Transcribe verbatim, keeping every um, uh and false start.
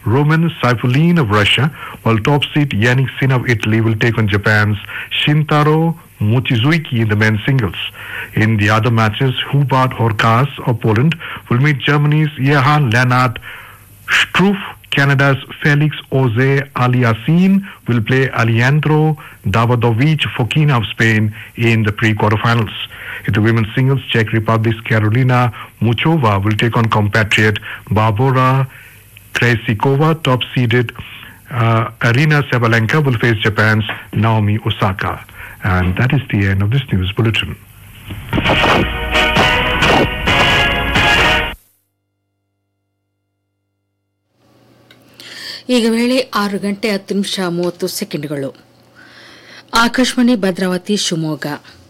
Roman Saifulin of Russia, while top seed Yannick Sinner of Italy will take on Japan's Shintaro Mochizuki in the men's singles. In the other matches, Hubert Hurkacz of Poland will meet Germany's Johann Leonhard Struff. Canada's Felix Auger-Aliassime will play Alejandro Davidovich Fokina of Spain in the pre-quarterfinals. In the women's singles, Czech Republic's Karolina Muchova will take on compatriot Barbora Krejcikova. Top-seeded uh, Arina Sabalenka will face Japan's Naomi Osaka. And that is the end of this news bulletin. ಈಗ ವೇಳೆ ಆರು ಗಂಟೆ ಹತ್ತು ನಿಮಿಷ ಮೂವತ್ತು ಸೆಕೆಂಡ್ಗಳು. ಆಕಾಶವಾಣಿ ಭದ್ರಾವತಿ ಶಿವಮೊಗ್ಗ.